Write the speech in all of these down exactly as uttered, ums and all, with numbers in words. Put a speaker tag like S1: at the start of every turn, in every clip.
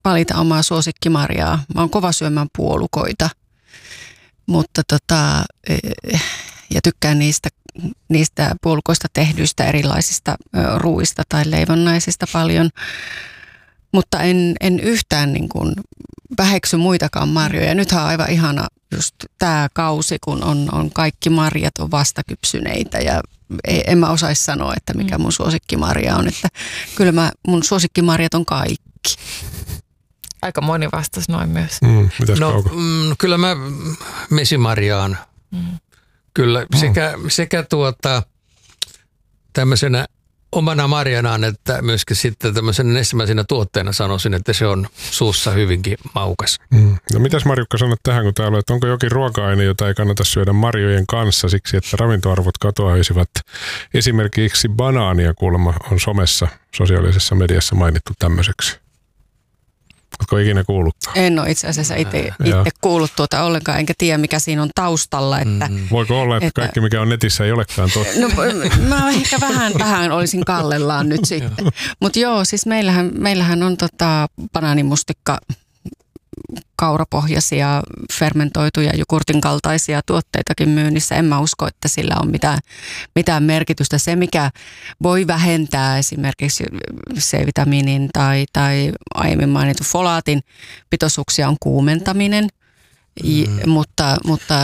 S1: valita omaa suosikkimarjaa. Mä oon kova syömään puolukoita, mutta tota, ja tykkään niistä, niistä puolukoista tehdyistä erilaisista ruuista tai leivonnaisista paljon. Mutta en, en yhtään niin kuin väheksy muitakaan marjoja. Nythän on aivan ihana just tämä kausi, kun on, on kaikki marjat on vastakypsyneitä ja ei, en mä osaisi sanoa, että mikä mun suosikkimarja on. Että kyllä mä, mun suosikkimarjat on kaikki.
S2: Aika moni vastasi noin myös.
S3: Mm, mitäs
S4: no,
S3: Kauko?
S4: Mm, kyllä mä mesimarjaan. Mm. Kyllä sekä, mm. sekä tuota tämmöisenä omana marjanaan, että myöskin sitten tämmöisen ensimmäisenä tuotteena sanoisin, että se on suussa hyvinkin maukas.
S3: Mm. No mitäs Marjukka sanot tähän, kun täällä, että onko jokin ruoka-aine, jota ei kannata syödä marjojen kanssa siksi, että ravintoarvot katoaisivat? Esimerkiksi banaania kuulemma on somessa, sosiaalisessa mediassa mainittu tämmöiseksi. Oletko ikinä kuullutkaan?
S1: En ole itse asiassa itse kuullut tuota ollenkaan, enkä tiedä mikä siinä on taustalla. Että,
S3: mm. Voiko olla, että, että kaikki mikä on netissä ei olekaan totta?
S1: No mä ehkä vähän, vähän olisin kallellaan nyt sitten. Mutta joo, siis meillähän, meillähän on tota banaanimustikka, kaurapohjaisia, fermentoituja, jogurtin kaltaisia tuotteitakin myynnissä. En mä usko, että sillä on mitään, mitään merkitystä. Se, mikä voi vähentää esimerkiksi C-vitamiinin tai, tai aiemmin mainitun folaatin pitoisuuksia, on kuumentaminen. Mm. Mutta, mutta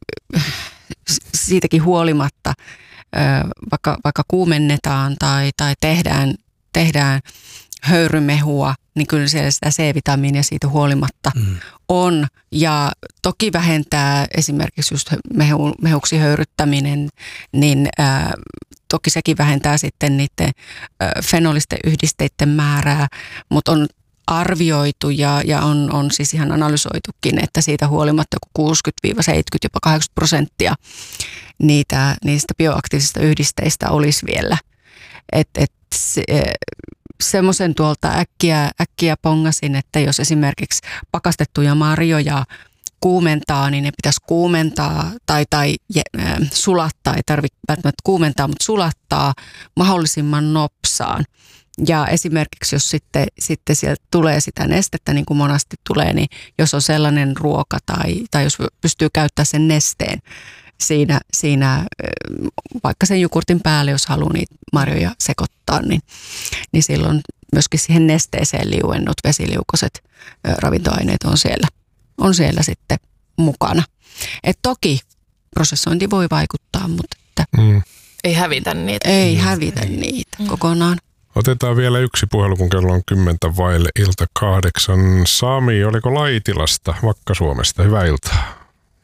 S1: siitäkin huolimatta, vaikka, vaikka kuumennetaan tai, tai tehdään, tehdään höyrymehua, niin kyllä siellä sitä C-vitamiinia siitä huolimatta mm. on. Ja toki vähentää esimerkiksi just mehu, mehuksi höyryttäminen, niin ää, toki sekin vähentää sitten niiden ää, fenolisten yhdisteiden määrää, mutta on arvioitu ja, ja on, on siis ihan analysoitukin, että siitä huolimatta joku kuusikymmentä seitsemänkymmentä, jopa kahdeksankymmentä prosenttia niitä, niistä bioaktiivisista yhdisteistä olisi vielä. Et, et se, semmoisen tuolta äkkiä, äkkiä pongasin, että jos esimerkiksi pakastettuja marjoja kuumentaa, niin ne pitäisi kuumentaa tai, tai äh, sulattaa, ei tarvitse välttämättä kuumentaa, mutta sulattaa mahdollisimman nopsaan. Ja esimerkiksi jos sitten, sitten sieltä tulee sitä nestettä, niin kuin monasti tulee, niin jos on sellainen ruoka tai, tai jos pystyy käyttämään sen nesteen siinä, siinä vaikka sen jogurtin päälle, jos haluaa niitä marjoja sekoittaa, niin, niin silloin myöskin siihen nesteeseen liuennut vesiliukoiset ravintoaineet on siellä, on siellä sitten mukana. Et toki prosessointi voi vaikuttaa, mutta että
S2: mm. ei hävitä niitä.
S1: Ei mm. hävitä niitä mm. kokonaan.
S3: Otetaan vielä yksi puhelu, kun kello on kymmentä vaille ilta kahdeksan. Sami, oliko Laitilasta, Vakka-Suomesta? Hyvää iltaa.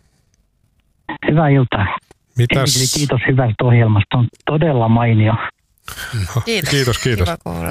S5: Hyvää iltaa.
S3: Mitäs?
S5: Eli kiitos hyvästä ohjelmasta. On todella mainio.
S3: No, kiitos, kiitos. kiitos.
S2: Kiva kuulla.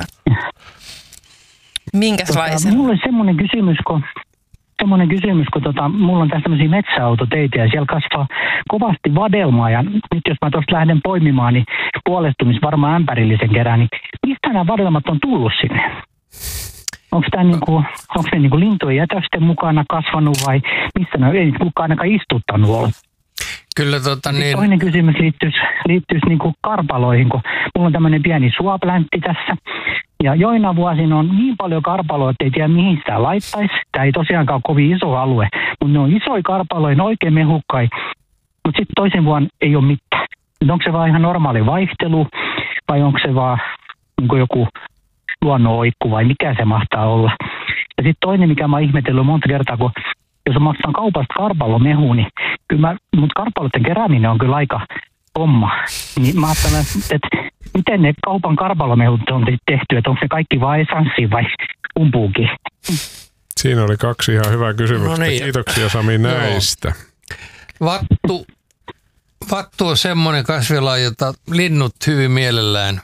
S2: Minkälaisen?
S5: Tota, mulla on semmoinen kysymys, kun, semmoinen kysymys, kun tota, mulla on tässä tämmöisiä metsäautoteitä ja siellä kasvaa kovasti vadelmaa. Ja nyt jos mä tuosta lähden poimimaan, niin puolestumis varmaan ämpärillisen kerään, niin mistä nämä vadelmat on tullut sinne? Onko tämä niinku, onko ne niinku lintujen jätösten mukana kasvanut vai missä ne ei kukaan ainakaan istuttanut olla?
S4: Kyllä tota niin.
S5: Toinen kysymys liittyisi, liittyisi niinku karpaloihin, kun mulla on tämmöinen pieni suopläntti tässä. Ja joina vuosina on niin paljon karpaloja, että ei tiedä mihin sitä laittaisi. Tämä ei tosiaankaan ole kovin iso alue, mutta ne on isoja karpaloja, oikein mehukkai. Mutta sitten toisen vuonna ei ole mitään. Onko se vaan ihan normaali vaihtelu vai onko se vaan niin joku luonnonoikku vai mikä se mahtaa olla. Ja sitten toinen, mikä mä oon ihmetellyt monta kertaa, kun jos maksan kaupasta karpalomehu, niin kyllä mä, mut karpaloiden kerääminen on kyllä aika homma. Niin mä ajattelen, että miten ne kaupan karpalomehut on tehty, että onko se kaikki vain esanssi vai umpuukin?
S3: Siinä oli kaksi ihan hyvää kysymystä. No niin. Kiitoksia Sami näistä.
S4: Vattu, vattu on semmoinen kasvilaji, jota linnut hyvin mielellään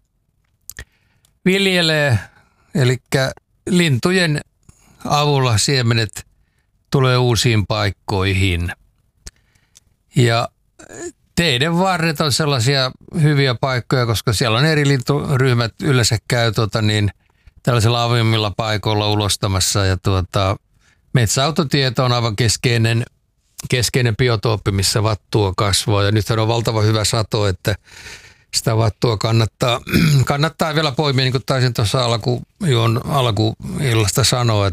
S4: viljelee, eli lintujen avulla siemenet tulee uusiin paikkoihin. Ja teiden varret on sellaisia hyviä paikkoja, koska siellä on eri linturyhmät yleensä käy tuota, niin, tällaisilla avoimilla paikoilla ulostamassa. Ja tuota, metsäautotieto on aivan keskeinen, keskeinen biotooppi, missä vattua kasvaa. Ja nythän on valtava hyvä sato, että sitä vattua kannattaa, kannattaa vielä poimia, niin kuin taisin tuossa alku, alkuillasta sanoa,